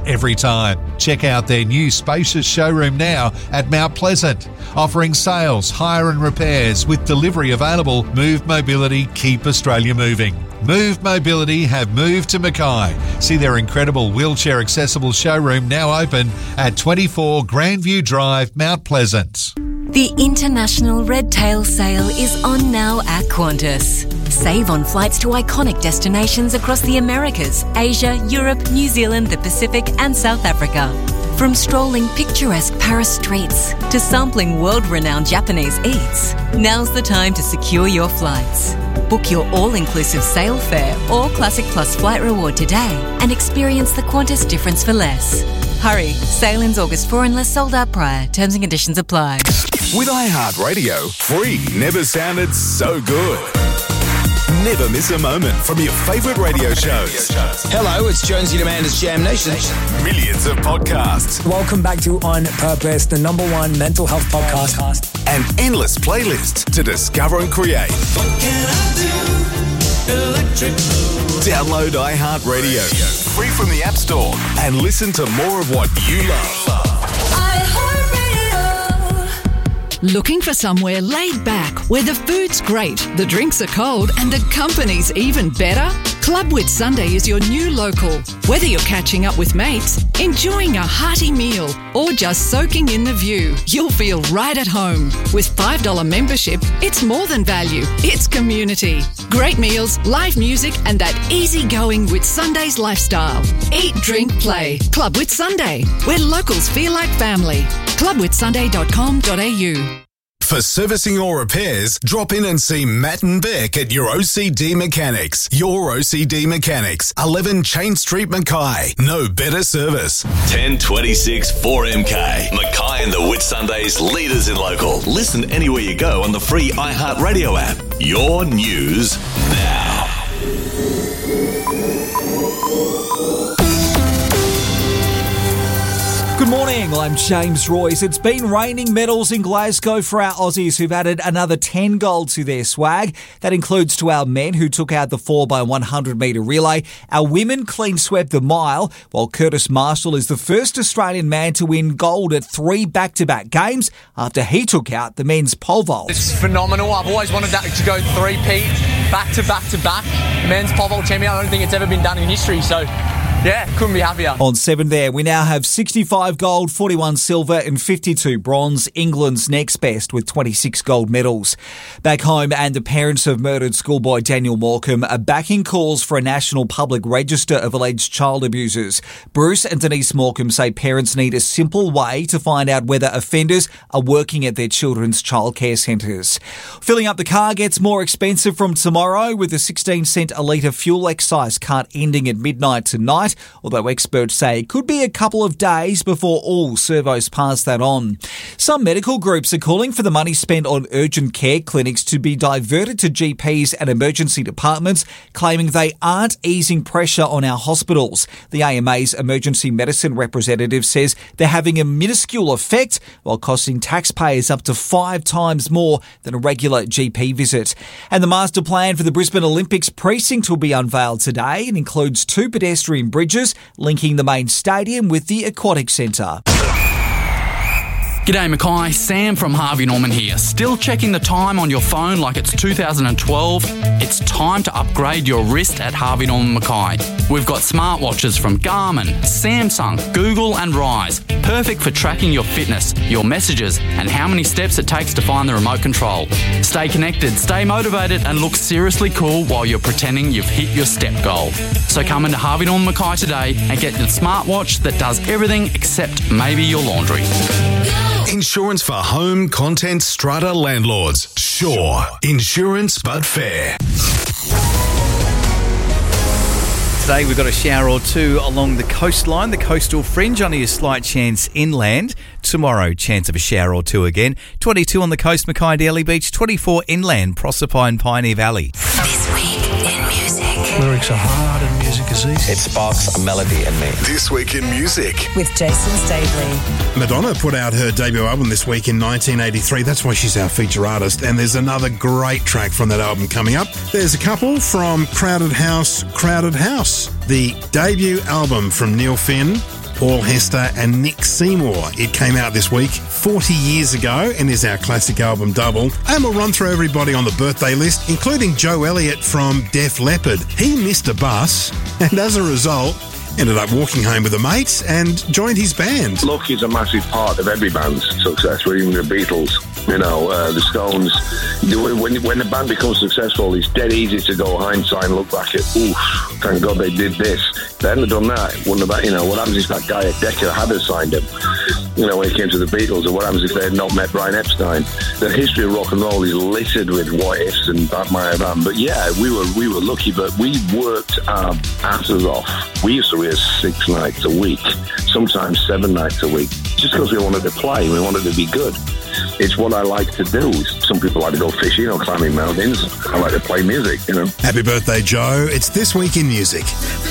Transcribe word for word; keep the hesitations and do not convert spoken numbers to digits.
every time. Check out their new spacious showroom now at Mount Pleasant, offering sales, hire and repairs with delivery available. Move Mobility, keep Australia moving. Move Mobility have moved to Mackay. See their incredible wheelchair accessible showroom now open at twenty-four Grandview Drive, Mount Pleasant. The International Red Tail Sale is on now at Qantas. Save on flights to iconic destinations across the Americas, Asia, Europe, New Zealand, the Pacific and South Africa. From strolling picturesque Paris streets to sampling world-renowned Japanese eats, now's the time to secure your flights. Book your all-inclusive sale fare or Classic Plus flight reward today and experience the Qantas difference for less. Hurry, sale ends August fourth unless sold out prior. Terms and conditions apply. With iHeartRadio, free never sounded so good. Never miss a moment from your favourite radio shows. Hello, it's Jonesy Demander's Jam Nation. Millions of podcasts. Welcome back to On Purpose, the number one mental health podcast. And endless playlists to discover and create. What can I do? Electric. Download iHeartRadio, free from the App Store, and listen to more of what you love. Looking for somewhere laid back where the food's great, the drinks are cold and the company's even better? Club Whitsunday is your new local. Whether you're catching up with mates, enjoying a hearty meal or just soaking in the view, you'll feel right at home. With five dollars membership, it's more than value, it's community. Great meals, live music and that easygoing Whitsunday's lifestyle. Eat, drink, play. Club Whitsunday, where locals feel like family. club whitsunday dot com dot a u. For servicing or repairs, drop in and see Matt and Beck at your O C D Mechanics. Your O C D Mechanics, eleven Chain Street, Mackay. No better service. ten twenty-six four M K. Mackay and the Whitsundays, leaders in local. Listen anywhere you go on the free iHeartRadio app. Your news now. Good morning, I'm James Royce. It's been raining medals in Glasgow for our Aussies who've added another ten gold to their swag. That includes to our men who took out the four by one hundred metre relay. Our women clean swept the mile, while Curtis Marshall is the first Australian man to win gold at three back-to-back games after he took out the men's pole vault. It's phenomenal. I've always wanted that to go three-peat, back-to-back-to-back. Men's pole vault champion, I don't think it's ever been done in history, so... yeah, couldn't be happier. On seven there, we now have sixty-five gold, forty-one silver and fifty-two bronze. England's next best with twenty-six gold medals. Back home, and the parents of murdered schoolboy Daniel Morecambe are backing calls for a national public register of alleged child abusers. Bruce and Denise Morecambe say parents need a simple way to find out whether offenders are working at their children's childcare centres. Filling up the car gets more expensive from tomorrow, with the sixteen cent a litre fuel excise cut ending at midnight tonight, although experts say it could be a couple of days before all servos pass that on. Some medical groups are calling for the money spent on urgent care clinics to be diverted to G Ps and emergency departments, claiming they aren't easing pressure on our hospitals. The A M A's emergency medicine representative says they're having a minuscule effect while costing taxpayers up to five times more than a regular G P visit. And the master plan for the Brisbane Olympics precinct will be unveiled today and includes two pedestrian bridges linking the main stadium with the aquatic centre. G'day Mackay, Sam from Harvey Norman here. Still checking the time on your phone like it's two thousand twelve? It's time to upgrade your wrist at Harvey Norman Mackay. We've got smartwatches from Garmin, Samsung, Google and Rise. Perfect for tracking your fitness, your messages and how many steps it takes to find the remote control. Stay connected, stay motivated and look seriously cool while you're pretending you've hit your step goal. So come into Harvey Norman Mackay today and get the smartwatch that does everything except maybe your laundry. Insurance for home, content, strata landlords. Sure. Insurance but fair. Today we've got a shower or two along the coastline, the coastal fringe, only a slight chance inland. Tomorrow, chance of a shower or two again. twenty-two on the coast, Mackay, Daly Beach. twenty-four inland, Proserpine, Pioneer Valley. This week in music. Lyrics are hard and music is easy. It sparks a melody in me. This week in music. With Jason Staveley. Madonna put out her debut album this week in nineteen eighty-three. That's why she's our feature artist. And there's another great track from that album coming up. There's a couple from Crowded House, Crowded House. The debut album from Neil Finn Paul Hester and Nick Seymour. It came out this week forty years ago and is our classic album double. And we'll run through everybody on the birthday list, including Joe Elliott from Def Leppard. He missed a bus and as a result ended up walking home with a mate and joined his band. Luck is a massive part of every band's success, even the Beatles, you know, uh, the Stones. When, when the band becomes successful, it's dead easy to go hindsight and look back at, oof, thank God they did this. If they hadn't done that, wouldn't have, you know, what happens if that guy at Decca had signed him? You know, when it came to the Beatles, or what happens if they had not met Brian Epstein? The history of rock and roll is littered with what ifs and that might have happened. But yeah, we were we were lucky, but we worked our asses off. We used to rehearse six nights a week, sometimes seven nights a week, just because we wanted to play, we wanted to be good. It's what I like to do. Some people like to go fishing or climbing mountains. I like to play music, you know. Happy birthday, Joe. It's This Week in Music.